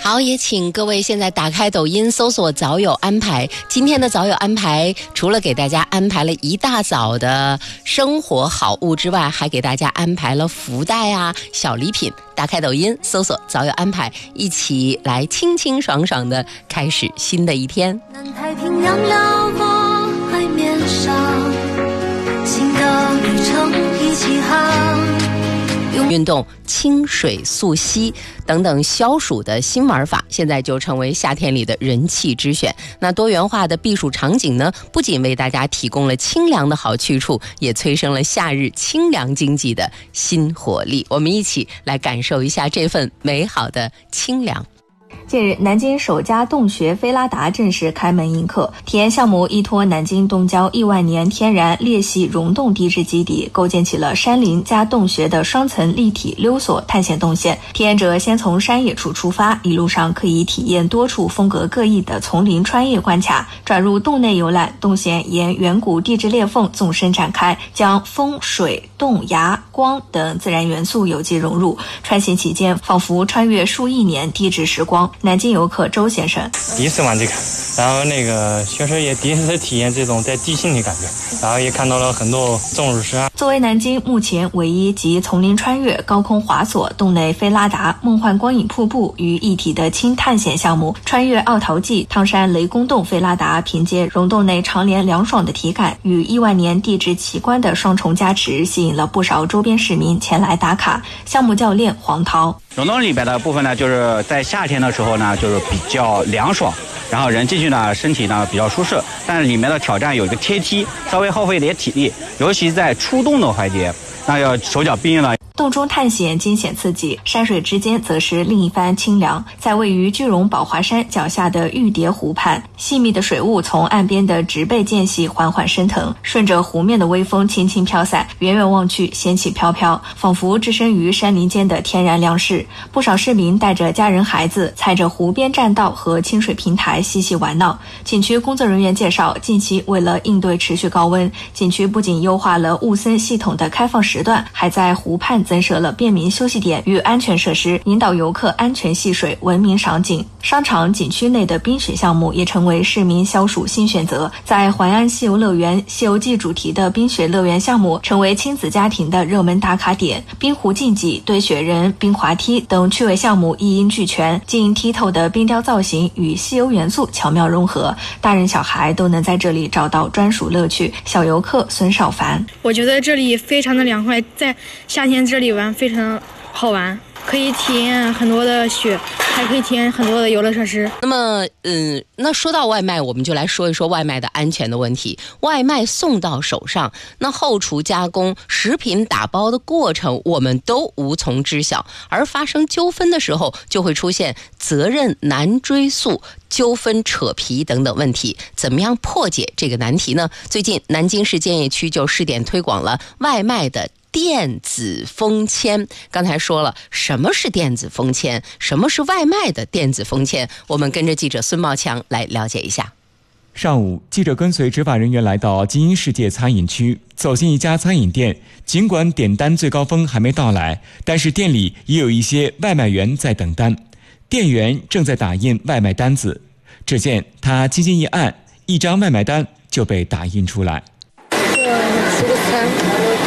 好，也请各位现在打开抖音搜索早有安排。今天的早有安排除了给大家安排了一大早的生活好物之外，还给大家安排了福袋啊、小礼品。打开抖音搜索早有安排，一起来清清爽爽的开始新的一天。 南太平洋辽阔海面上，新的旅程一起航。 运动、清水溯溪等等消暑的新玩法，现在就成为夏天里的人气之选。那多元化的避暑场景呢，不仅为大家提供了清凉的好去处，也催生了夏日清凉经济的新活力。我们一起来感受一下这份美好的清凉。 近日，南京首家洞穴菲拉达正式开门迎客。体验项目依托南京东郊亿万年天然裂隙溶洞地质基底，构建起了山林加洞穴的双层立体溜索探险动线。体验者先从山野处出发，一路上可以体验多处风格各异的丛林穿越关卡，转入洞内游览。动线沿远古地质裂缝纵深展开，将风、水、洞、崖、光等自然元素有机融入，穿行其间仿佛穿越数亿年地质时光。南京游客周先生第一次玩这个，然后确实也第一次体验这种在地心的感觉，然后也看到了很多钟乳石啊。 作为南京目前唯一集丛林穿越、高空滑索、洞内菲拉达、梦幻光影瀑布于一体的轻探险项目，穿越奥陶纪、汤山雷公洞菲拉达，凭借溶洞内常年凉爽的体感与亿万年地质奇观的双重加持，吸引了不少周边市民前来打卡。项目教练黄涛， 溶洞里边的部分呢，就是在夏天的时候呢，就是比较凉爽，然后人进去呢，身体呢比较舒适。但是里面的挑战有一个阶梯，稍微耗费一点体力，尤其在出洞的环节，那要手脚并用了。 洞中探险惊险刺激，山水之间则是另一番清凉。在位于句容宝华山脚下的玉蝶湖畔，细密的水雾从岸边的植被间隙缓缓升腾，顺着湖面的微风轻轻飘散，远远望去仙气飘飘，仿佛置身于山林间的天然良市。不少市民带着家人孩子，踩着湖边栈道和清水平台嬉戏玩闹。景区工作人员介绍，近期为了应对持续高温，景区不仅优化了雾森系统的开放时段，还在湖畔增设了便民休息点与安全设施，引导游客安全戏水，文明赏景。商场景区内的冰雪项目也成为市民消暑新选择。在淮安西游乐园，西游记主题的冰雪乐园项目成为亲子家庭的热门打卡点。冰壶竞技、堆雪人、冰滑梯等趣味项目一应俱全，近剔透的冰雕造型与西游元素巧妙融合，大人小孩都能在这里找到专属乐趣。小游客孙少凡， 我觉得这里非常的凉快，在夏天这里玩非常好玩，可以体验很多的雪，还可以体验很多的游乐设施。 那么那说到外卖，我们就来说一说外卖的安全的问题。外卖送到手上，那后厨加工、食品打包的过程我们都无从知晓，而发生纠纷的时候就会出现责任难追溯、纠纷扯皮等等问题。怎么样破解这个难题呢？最近南京市建邺区就试点推广了外卖的电子封签。刚才说了什么是电子封签，什么是外卖的电子封签，我们跟着记者孙茂强来了解一下。 上午，记者跟随执法人员来到金鹰世界餐饮区，走进一家餐饮店。尽管点单最高峰还没到来，但是店里也有一些外卖员在等单。店员正在打印外卖单子，只见他轻轻一按，一张外卖单就被打印出来。